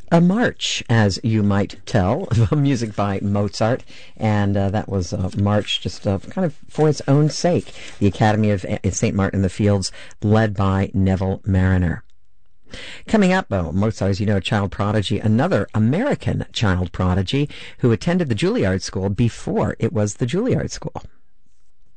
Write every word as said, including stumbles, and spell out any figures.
A march, as you might tell, music by Mozart, and uh, that was a march just uh, kind of for its own sake. The Academy of Saint Martin in the Fields, led by Neville Marriner. Coming up, oh, Mozart, as you know, a child prodigy, another American child prodigy who attended the Juilliard School before it was the Juilliard School.